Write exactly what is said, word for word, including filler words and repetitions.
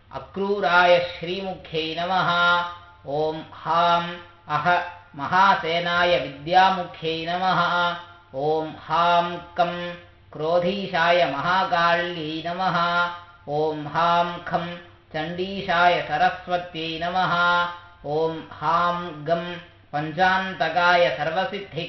अक्रूराय श्रीमुख्यै नमः। ॐ हां अह महासेनाय विद्यामुख्यै नमः। ॐ हां कं क्रोधीशाय महाकाल्यै नमः। ॐ हां खं चण्डीशाय सरस्वत्यै नमः। ॐ हां गं पञ्चान्तकाय सर्वसिद्धिकायै